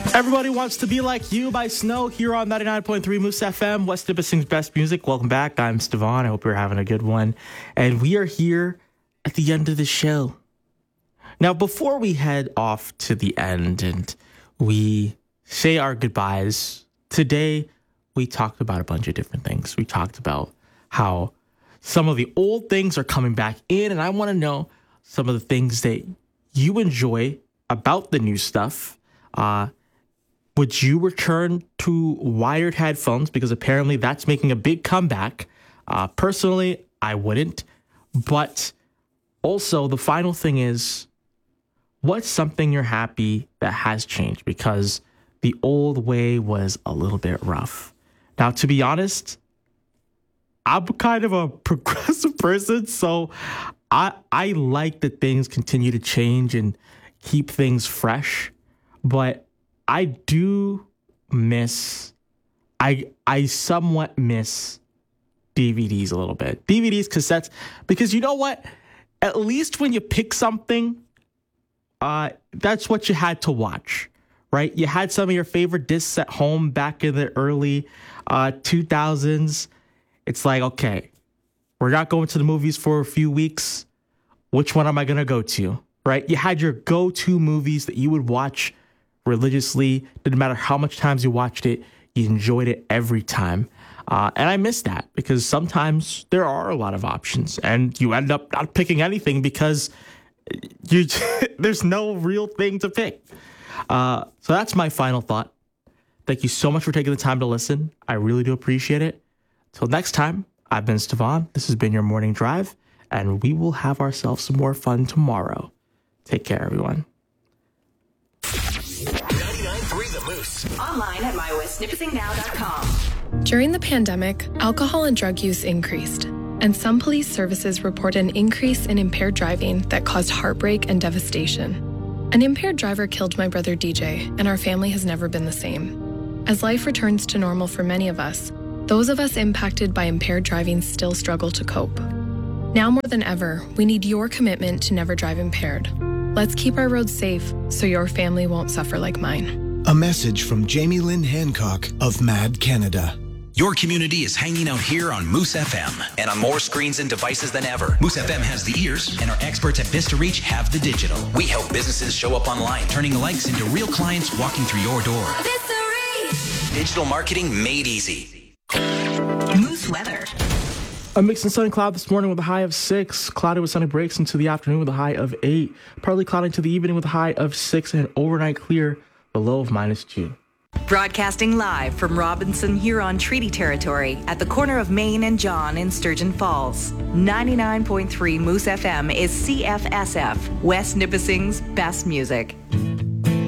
Everybody Wants to Be Like You by Snow here on 99.3 Moose FM, West Nipissing's best music. Welcome back. I'm Stevan. I hope you're having a good one. And we are here at the end of the show. Now, before we head off to the end and we say our goodbyes, today we talked about a bunch of different things. We talked about how some of the old things are coming back in, and I want to know some of the things that you enjoy about the new stuff. Would you return to wired headphones? Because apparently that's making a big comeback. Personally, I wouldn't. But also, the final thing is, what's something you're happy that has changed? Because the old way was a little bit rough. Now, to be honest, I'm kind of a progressive person, so I like that things continue to change and keep things fresh. But I do miss, I somewhat miss DVDs a little bit. DVDs, cassettes, because you know what? At least when you pick something, that's what you had to watch, right? You had some of your favorite discs at home back in the early 2000s. It's like, okay, we're not going to the movies for a few weeks. Which one am I going to go to, right? You had your go-to movies that you would watch religiously. Didn't matter how much times you watched it, you enjoyed it every time. And I miss that because sometimes there are a lot of options and you end up not picking anything because there's no real thing to pick. So that's my final thought. Thank you so much for taking the time to listen. I really do appreciate it. Till next time, I've been Stevan. This has been your morning drive, and we will have ourselves some more fun tomorrow. Take care, everyone. 99.3 The Moose. Online at mywestnipissingnow.com. During the pandemic, alcohol and drug use increased, and some police services report an increase in impaired driving that caused heartbreak and devastation. An impaired driver killed my brother DJ, and our family has never been the same. As life returns to normal for many of us, those of us impacted by impaired driving still struggle to cope. Now more than ever, we need your commitment to never drive impaired. Let's keep our roads safe so your family won't suffer like mine. A message from Jamie Lynn Hancock of MAD Canada. Your community is hanging out here on Moose FM and on more screens and devices than ever. Moose FM has the ears, and our experts at Vista Reach have the digital. We help businesses show up online, turning likes into real clients walking through your door. Vista Reach! Digital marketing made easy. Moose weather. A mix and sunny cloud this morning with a high of 6. Cloudy with sunny breaks into the afternoon with a high of 8. Partly cloudy into the evening with a high of 6. And overnight clear, the low of -2. Broadcasting live from Robinson Huron Treaty Territory at the corner of Main and John in Sturgeon Falls. 99.3 Moose FM is CFSF, West Nipissing's best music.